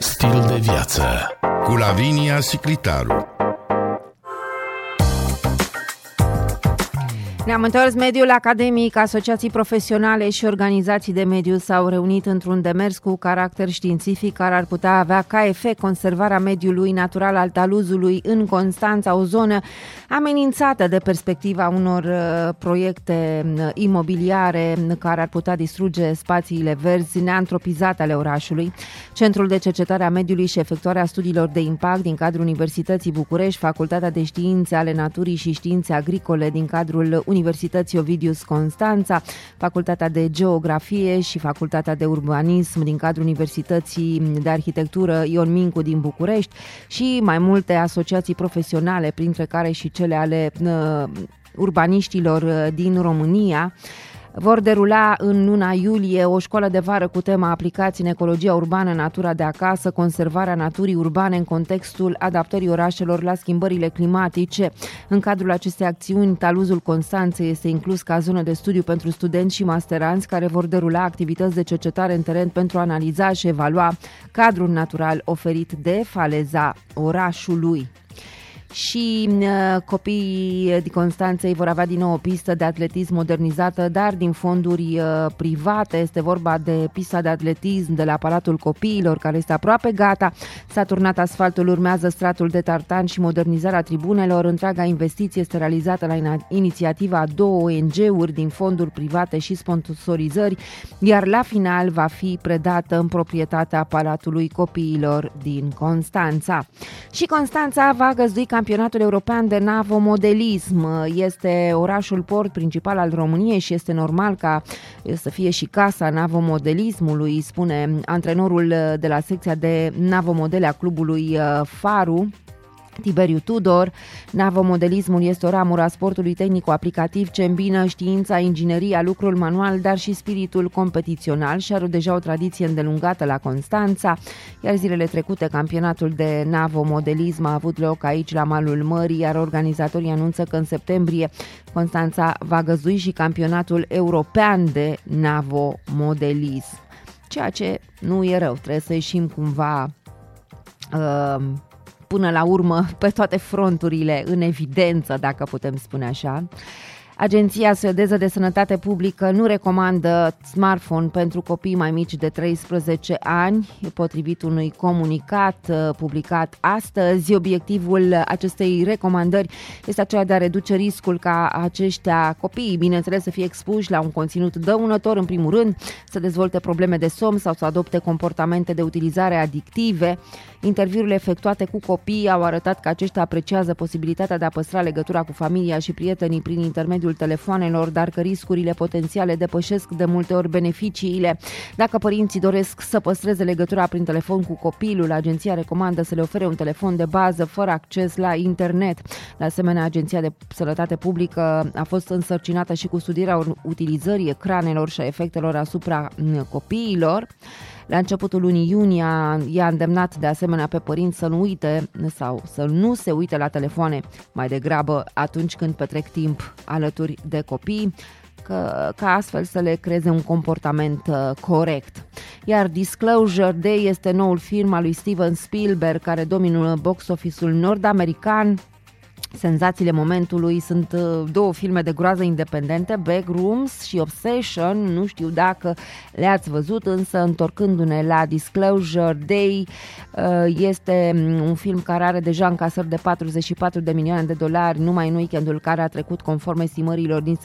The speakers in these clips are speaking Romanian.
Stil de viață cu Lavinia Siclitaru. Ne-am întors. Mediul academic, asociații profesionale și organizații de mediu s-au reunit într-un demers cu caracter științific care ar putea avea ca efect conservarea mediului natural al taluzului în Constanța, o zonă amenințată de perspectiva unor proiecte imobiliare care ar putea distruge spațiile verzi neantropizate ale orașului. Centrul de cercetare a mediului și efectuarea studiilor de impact din cadrul Universității București, Facultatea de Științe ale Naturii și Științe Agricole din cadrul Universității Ovidius Constanța, Facultatea de Geografie și Facultatea de Urbanism din cadrul Universității de Arhitectură Ion Mincu din București și mai multe asociații profesionale, printre care și cele ale urbaniștilor din România, vor derula în luna iulie o școală de vară cu tema Aplicații în ecologia urbană, natura de acasă, conservarea naturii urbane în contextul adaptării orașelor la schimbările climatice. În cadrul acestei acțiuni, Taluzul Constanței este inclus ca zonă de studiu pentru studenți și masteranți care vor derula activități de cercetare în teren pentru a analiza și evalua cadrul natural oferit de faleza orașului. Și copiii din Constanței vor avea din nou o pistă de atletism modernizată, dar din fonduri private. Este vorba de pista de atletism de la Palatul Copiilor, care este aproape gata. S-a turnat asfaltul, urmează stratul de tartan și modernizarea tribunelor. Întreaga investiție este realizată la inițiativa a două ONG-uri din fonduri private și sponsorizări, iar la final va fi predată în proprietatea Palatului Copiilor din Constanța. Și Constanța va găzdui Campionatul European de Navomodelism. Este orașul port principal al României și este normal ca să fie și casa navomodelismului, spune antrenorul de la secția de navomodele a clubului Faru, Tiberiu Tudor. Navomodelismul este o ramură a sportului tehnico-aplicativ ce îmbină știința, ingineria, lucrul manual, dar și spiritul competițional și are deja o tradiție îndelungată la Constanța, iar zilele trecute campionatul de navomodelism a avut loc aici la malul mării, iar organizatorii anunță că în septembrie Constanța va găzdui și campionatul european de navomodelism. Ceea ce nu e rău, trebuie să ieșim cumva până la urmă pe toate fronturile în evidență, dacă putem spune așa. Agenția Suedeză de Sănătate Publică nu recomandă smartphone pentru copii mai mici de 13 ani, potrivit unui comunicat publicat astăzi. Obiectivul acestei recomandări este acela de a reduce riscul ca aceștia copiii, bineînțeles, să fie expuși la un conținut dăunător, în primul rând, să dezvolte probleme de somn sau să adopte comportamente de utilizare adictive. Interviurile efectuate cu copii au arătat că aceștia apreciază posibilitatea de a păstra legătura cu familia și prietenii prin intermediul telefoanelor, dar că riscurile potențiale depășesc de multe ori beneficiile. Dacă părinții doresc să păstreze legătura prin telefon cu copilul, agenția recomandă să le ofere un telefon de bază fără acces la internet. De asemenea, Agenția de Sănătate Publică a fost însărcinată și cu studierea utilizării ecranelor și a efectelor asupra copiilor. La începutul lunii iunie i-a îndemnat de asemenea pe părinți să nu uite sau să nu se uite la telefoane mai degrabă atunci când petrec timp alături de copii, ca astfel să le creeze un comportament corect. Iar Disclosure Day este noul film al lui Steven Spielberg care domină box office-ul nord-american. Senzațiile momentului sunt două filme de groază independente, Backrooms și Obsession. Nu știu dacă le-ați văzut, însă întorcându-ne la Disclosure Day, este un film care are deja încasări de 44 de milioane de dolari numai în weekendul care a trecut, conform estimărilor din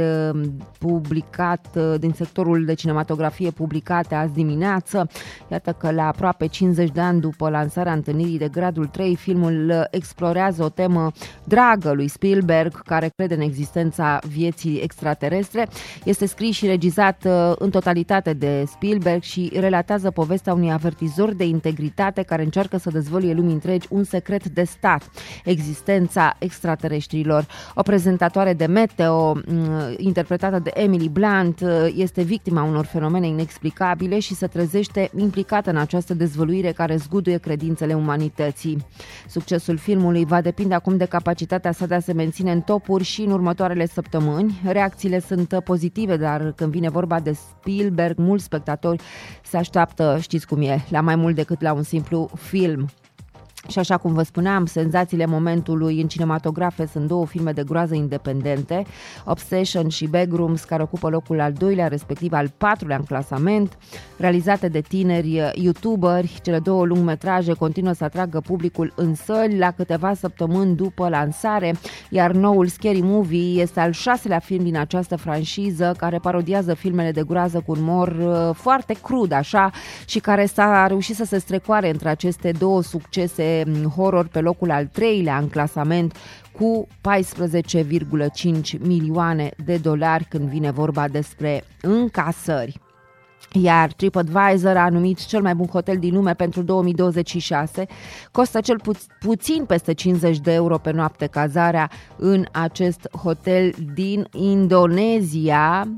sectorul de cinematografie publicate azi dimineață. Iată că la aproape 50 de ani după lansarea întâlnirii de gradul 3, filmul explorează o temă dragă lui Spielberg, care crede în existența vieții extraterestre. Este scris și regizat în totalitate de Spielberg și relatează povestea unui avertizor de integritate care încearcă să dezvăluie lumii întregi un secret de stat, existența extraterestrilor. O prezentatoare de meteo, interpretată de Emily Blunt, este victima unor fenomene inexplicabile și se trezește implicată în această dezvăluire care zguduie credințele umanității. Succesul filmului va depinde acum de capacitatea sa de a se menține în topuri și în următoarele săptămâni. Reacțiile sunt pozitive, dar când vine vorba de Spielberg, mulți spectatori se așteaptă, știți cum e, la mai mult decât la un simplu film. Și așa cum vă spuneam, senzațiile momentului în cinematografe sunt două filme de groază independente, Obsession și Backrooms, care ocupă locul al doilea, respectiv al patrulea în clasament, realizate de tineri youtuberi. Cele două lungmetraje continuă să atragă publicul în săli la câteva săptămâni după lansare, iar noul Scary Movie este al 6-lea film din această franșiză, care parodiază filmele de groază cu umor foarte crud, așa, și care s-a reușit să se strecoare între aceste două succese horror pe locul al treilea în clasament cu 14,5 milioane de dolari când vine vorba despre încasări. Iar TripAdvisor a numit cel mai bun hotel din lume pentru 2026. Costă cel puțin peste 50 de euro pe noapte cazarea în acest hotel din Indonezia.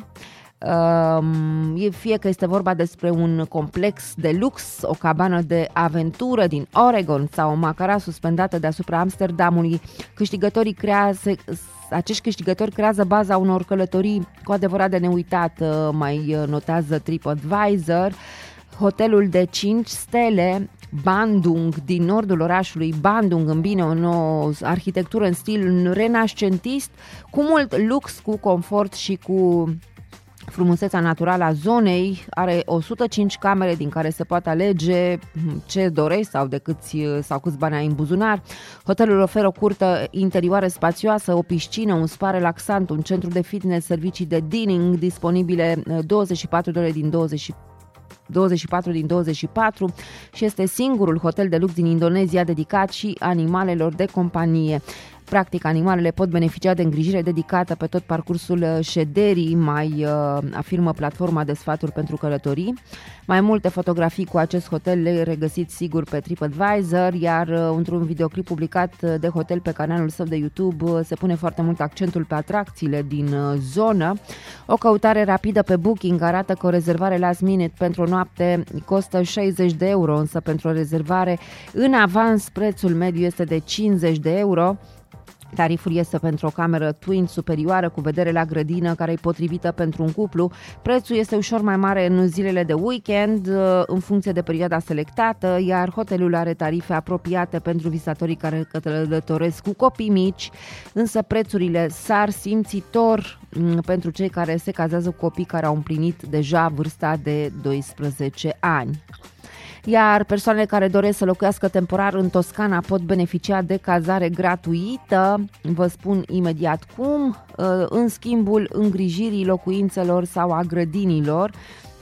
Fie că este vorba despre un complex de lux, o cabană de aventură din Oregon sau o macara suspendată deasupra Amsterdamului, acești câștigători creează baza unor călătorii cu adevărat de neuitat, mai notează TripAdvisor. Hotelul de 5 stele Bandung din nordul orașului Bandung îmbine o nouă arhitectură în stil renascentist, cu mult lux, cu confort și cu frumusețea naturală a zonei. Are 105 camere din care se poate alege ce dorești sau câți bani ai în buzunar. Hotelul oferă o curtă interioară spațioasă, o piscină, un spa relaxant, un centru de fitness, servicii de dining disponibile 24 de ore din 24 din 24 și este singurul hotel de lux din Indonezia dedicat și animalelor de companie. Practic, animalele pot beneficia de îngrijire dedicată pe tot parcursul șederii, mai afirmă platforma de sfaturi pentru călătorii. Mai multe fotografii cu acest hotel le regăsiți sigur pe TripAdvisor, iar într-un videoclip publicat de hotel pe canalul său de YouTube se pune foarte mult accentul pe atracțiile din zonă. O căutare rapidă pe Booking arată că o rezervare last minute pentru o noapte costă 60 de euro, însă pentru o rezervare în avans prețul mediu este de 50 de euro. Tariful este pentru o cameră twin superioară cu vedere la grădină, care e potrivită pentru un cuplu. Prețul este ușor mai mare în zilele de weekend, în funcție de perioada selectată, iar hotelul are tarife apropiate pentru visatorii care călătoresc cu copii mici, însă prețurile sar simțitor pentru cei care se cazează cu copii care au împlinit deja vârsta de 12 ani. Iar persoanele care doresc să locuiască temporar în Toscana pot beneficia de cazare gratuită. Vă spun imediat cum, în schimbul îngrijirii locuințelor sau a grădinilor.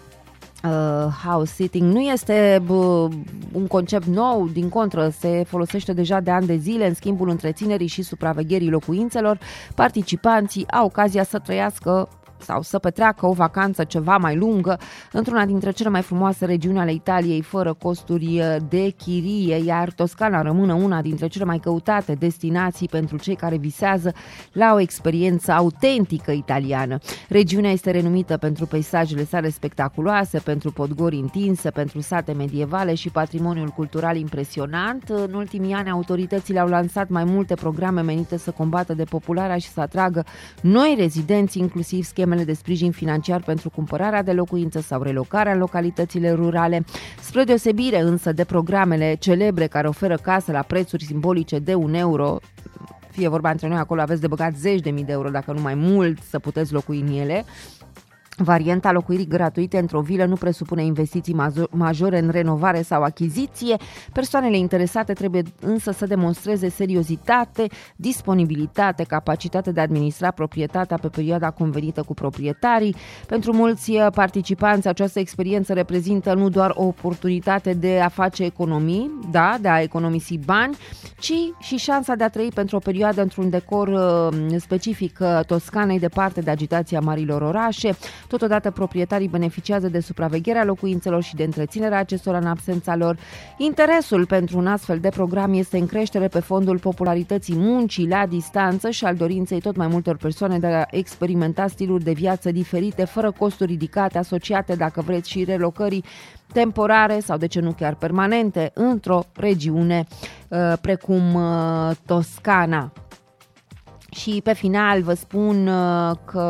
House sitting nu este un concept nou, din contră, se folosește deja de ani de zile în schimbul întreținerii și supravegherii locuințelor. Participanții au ocazia să trăiască sau să petreacă o vacanță ceva mai lungă într-una dintre cele mai frumoase regiuni ale Italiei, fără costuri de chirie, iar Toscana rămâne una dintre cele mai căutate destinații pentru cei care visează la o experiență autentică italiană. Regiunea este renumită pentru peisajele sale spectaculoase, pentru podgori întinse, pentru sate medievale și patrimoniul cultural impresionant. În ultimii ani, autoritățile au lansat mai multe programe menite să combată depopularea și să atragă noi rezidenți, inclusiv schemele de sprijin financiar pentru cumpărarea de locuință sau relocarea în localitățile rurale, spre deosebire însă de programele celebre care oferă case la prețuri simbolice de 1 euro, fie vorba între noi, acolo aveți de băgat 10.000 de euro, dacă nu mai mult, să puteți locui în ele. Varianta locuirii gratuite într-o vilă nu presupune investiții majore în renovare sau achiziție. Persoanele interesate trebuie însă să demonstreze seriozitate, disponibilitate, capacitate de a administra proprietatea pe perioada convenită cu proprietarii. Pentru mulți participanți, această experiență reprezintă nu doar o oportunitate de a face economii, de a economisi bani, ci și șansa de a trăi pentru o perioadă într-un decor specific Toscanei, departe de agitația marilor orașe. Totodată, proprietarii beneficiază de supravegherea locuințelor și de întreținerea acestora în absența lor. Interesul pentru un astfel de program este în creștere pe fondul popularității muncii la distanță și al dorinței tot mai multor persoane de a experimenta stiluri de viață diferite, fără costuri ridicate, asociate, dacă vreți, și relocării temporare sau, de ce nu chiar permanente, într-o regiune precum Toscana. Și pe final vă spun că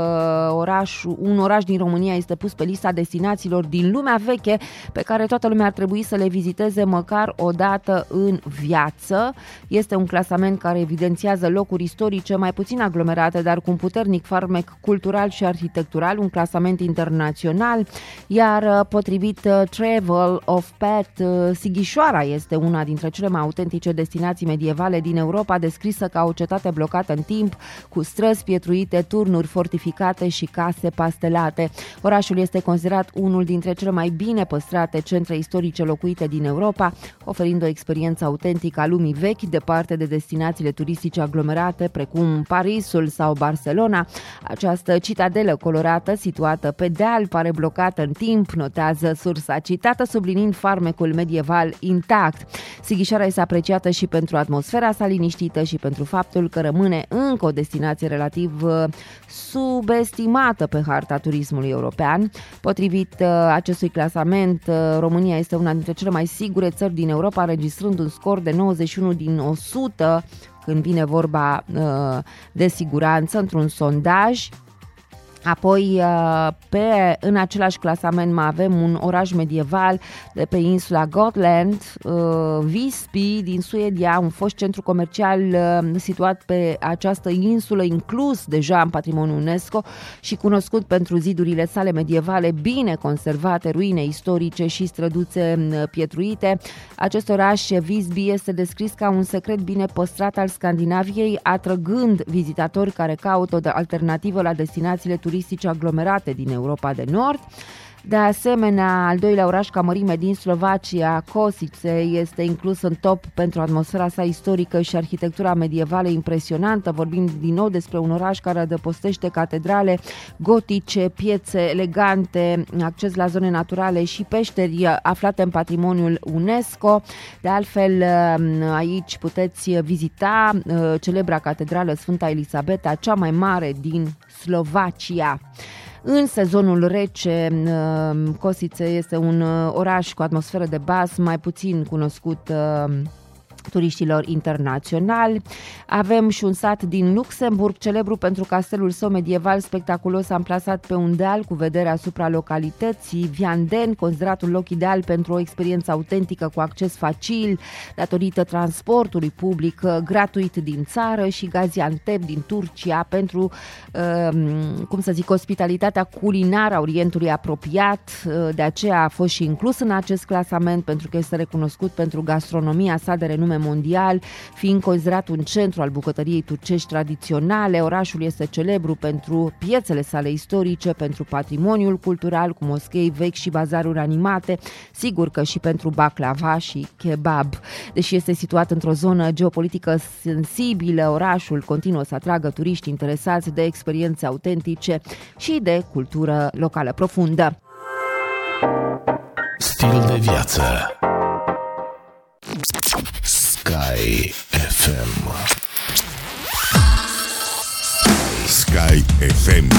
un oraș din România este pus pe lista destinațiilor din lumea veche pe care toată lumea ar trebui să le viziteze măcar o dată în viață. Este un clasament care evidențiază locuri istorice mai puțin aglomerate, dar cu un puternic farmec cultural și arhitectural, un clasament internațional, iar potrivit Travel of Pet, Sighișoara este una dintre cele mai autentice destinații medievale din Europa, descrisă ca o cetate blocată în timp, cu străzi pietruite, turnuri fortificate și case pastelate. Orașul este considerat unul dintre cele mai bine păstrate centre istorice locuite din Europa, oferind o experiență autentică a lumii vechi, departe de destinațiile turistice aglomerate, precum Parisul sau Barcelona. Această citadelă colorată, situată pe deal, pare blocată în timp, notează sursa citată, subliniind farmecul medieval intact. Sighișoara este apreciată și pentru atmosfera sa liniștită și pentru faptul că rămâne încă o destinație relativ subestimată pe harta turismului european. Potrivit acestui clasament, România este una dintre cele mai sigure țări din Europa, înregistrând un scor de 91 din 100 când vine vorba de siguranță într-un sondaj. Apoi, în același clasament mai avem un oraș medieval de pe insula Gotland, Visby din Suedia, un fost centru comercial situat pe această insulă, inclus deja în patrimoniul UNESCO și cunoscut pentru zidurile sale medievale bine conservate, ruine istorice și străduțe pietruite. Acest oraș, Visby, este descris ca un secret bine păstrat al Scandinaviei, atrăgând vizitatori care caută o alternativă la destinațiile turistice aglomerate din Europa de Nord. De asemenea, al doilea oraș ca mărime din Slovacia, Košice, este inclus în top pentru atmosfera sa istorică și arhitectura medievală impresionantă. Vorbim din nou despre un oraș care adăpostește catedrale gotice, piețe elegante, acces la zone naturale și peșteri aflate în patrimoniul UNESCO. De altfel, aici puteți vizita celebra catedrală Sfânta Elisabeta, cea mai mare din Slovacia. În sezonul rece, Košice este un oraș cu atmosferă de bas, mai puțin cunoscut turiștilor internaționali. Avem și un sat din Luxemburg, celebru pentru castelul său medieval spectaculos, amplasat pe un deal cu vedere asupra localității. Vianden, considerat un loc ideal pentru o experiență autentică cu acces facil, datorită transportului public gratuit din țară, și Gaziantep din Turcia pentru, ospitalitatea culinară a Orientului apropiat. De aceea a fost și inclus în acest clasament, pentru că este recunoscut pentru gastronomia sa de renume mondial, fiind considerat un centru al bucătăriei turcești tradiționale. Orașul este celebru pentru piețele sale istorice, pentru patrimoniul cultural cu moschei vechi și bazaruri animate, sigur că și pentru baklava și kebab. Deși este situat într-o zonă geopolitică sensibilă, orașul continuă să atragă turiști interesați de experiențe autentice și de cultură locală profundă. Stil de viață. Sky FM. Sky FM.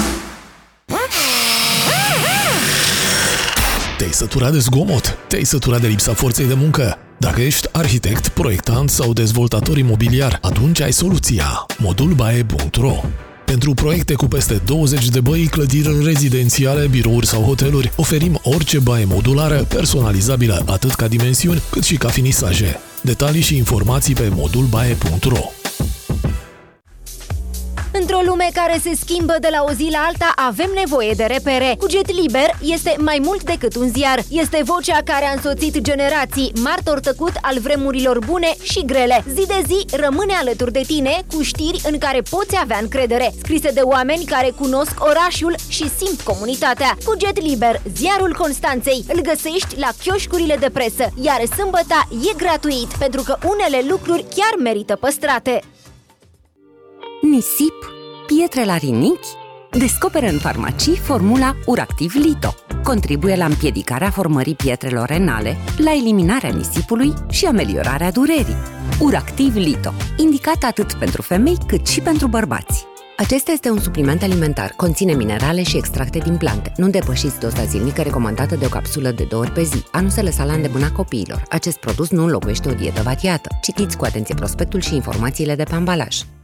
Te-ai săturat de zgomot? Te-ai săturat de lipsa forței de muncă? Dacă ești arhitect, proiectant sau dezvoltator imobiliar, atunci ai soluția. modulbae.ro. Pentru proiecte cu peste 20 de băi, clădiri rezidențiale, birouri sau hoteluri, oferim orice baie modulară, personalizabilă atât ca dimensiuni, cât și ca finisaje. Detalii și informații pe modulbae.ro. Într-o lume care se schimbă de la o zi la alta, avem nevoie de repere. Cuget Liber este mai mult decât un ziar. Este vocea care a însoțit generații, martor tăcut al vremurilor bune și grele. Zi de zi rămâne alături de tine cu știri în care poți avea încredere, scrise de oameni care cunosc orașul și simt comunitatea. Cuget Liber, ziarul Constanței, îl găsești la chioșcurile de presă, iar sâmbăta e gratuit, pentru că unele lucruri chiar merită păstrate. Nisip, pietre la rinichi? Descoperă în farmacii formula Uractiv Lito. Contribuie la împiedicarea formării pietrelor renale, la eliminarea nisipului și ameliorarea durerii. Uractiv Lito, indicat atât pentru femei cât și pentru bărbați. Acesta este un supliment alimentar, conține minerale și extracte din plante. Nu depășiți doza zilnică recomandată de o capsulă de 2 ori pe zi. A nu se lăsa la îndemâna copiilor. Acest produs nu înlocuiește o dietă variată. Citiți cu atenție prospectul și informațiile de pe ambalaj.